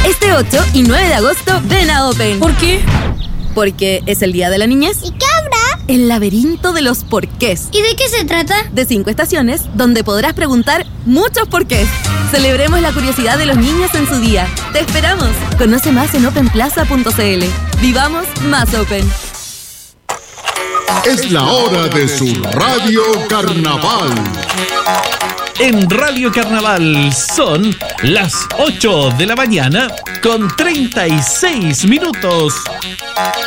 Este 8 y 9 de agosto ven a Open. ¿Por qué? Porque es el Día de la Niñez. ¿Y qué habrá? El laberinto de los porqués. ¿Y de qué se trata? De 5 estaciones donde podrás preguntar muchos porqués. Celebremos la curiosidad de los niños en su día. ¡Te esperamos! Conoce más en openplaza.cl. Vivamos más Open. Es la hora de su Radio Carnaval. En Radio Carnaval son las 8 de la mañana con 36 minutos.